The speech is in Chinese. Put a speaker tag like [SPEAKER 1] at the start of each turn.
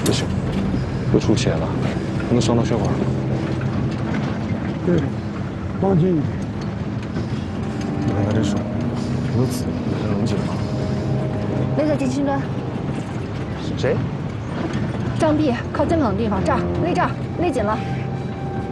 [SPEAKER 1] 不行，又出血了，可能伤到血管了。
[SPEAKER 2] 对，忘记。
[SPEAKER 1] 你看他这手，全都紫了，还能紧吗？
[SPEAKER 3] 勒在近心端。
[SPEAKER 1] 谁？
[SPEAKER 3] 张臂靠肩膀的地方，这儿勒紧了。